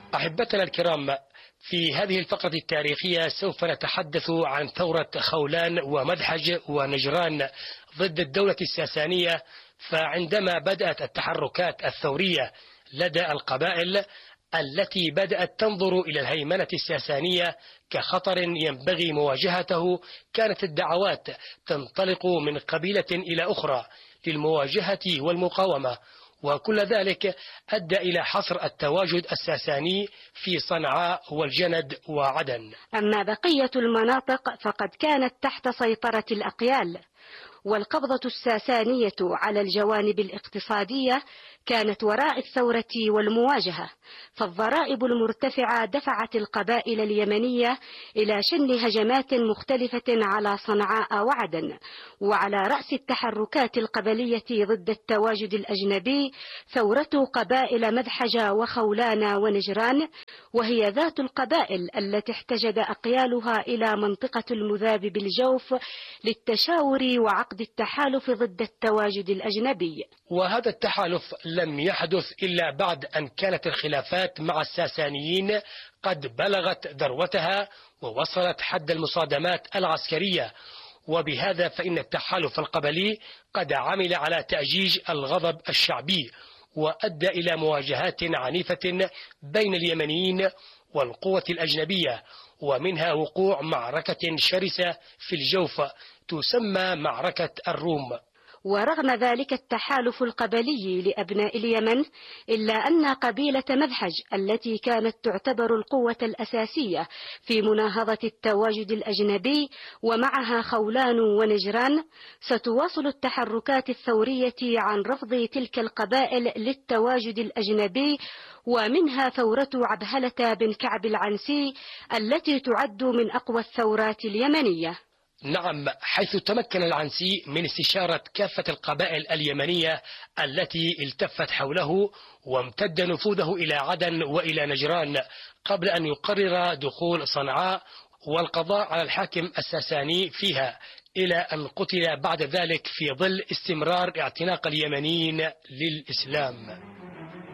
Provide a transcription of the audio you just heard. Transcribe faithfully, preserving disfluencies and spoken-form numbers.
أحبتنا الكرام، في هذه الفقرة التاريخية سوف نتحدث عن ثورة خولان ومدحج ونجران ضد الدولة الساسانية. فعندما بدأت التحركات الثورية لدى القبائل التي بدأت تنظر إلى الهيمنة الساسانية كخطر ينبغي مواجهته، كانت الدعوات تنطلق من قبيلة إلى أخرى للمواجهة والمقاومة، وكل ذلك أدى إلى حصر التواجد الساساني في صنعاء والجند وعدن. أما بقية المناطق فقد كانت تحت سيطرة الأقيال، والقبضة الساسانية على الجوانب الاقتصادية كانت وراء الثورة والمواجهة، فالضرائب المرتفعة دفعت القبائل اليمنية إلى شن هجمات مختلفة على صنعاء وعدن. وعلى رأس التحركات القبلية ضد التواجد الأجنبي ثورة قبائل مدحج وخولان ونجران، وهي ذات القبائل التي احتجد أقيالها إلى منطقة المذاب بالجوف للتشاور وعقد التحالف ضد التواجد الأجنبي. وهذا التحالف لم يحدث إلا بعد أن كانت الخلافات مع الساسانيين قد بلغت ذروتها ووصلت حد المصادمات العسكرية، وبهذا فإن التحالف القبلي قد عمل على تأجيج الغضب الشعبي وأدى إلى مواجهات عنيفة بين اليمنيين والقوة الأجنبية، ومنها وقوع معركة شرسة في الجوف تسمى معركة الروم. ورغم ذلك التحالف القبلي لأبناء اليمن، إلا أن قبيلة مدحج التي كانت تعتبر القوة الأساسية في مناهضة التواجد الأجنبي ومعها خولان ونجران ستواصل التحركات الثورية عن رفض تلك القبائل للتواجد الأجنبي، ومنها ثورة عبهلة بن كعب العنسي التي تعد من أقوى الثورات اليمنية. نعم، حيث تمكن العنسي من استشارة كافة القبائل اليمنية التي التفت حوله، وامتد نفوذه إلى عدن وإلى نجران قبل أن يقرر دخول صنعاء والقضاء على الحاكم الساساني فيها، إلى أن قتل بعد ذلك في ظل استمرار اعتناق اليمنيين للإسلام.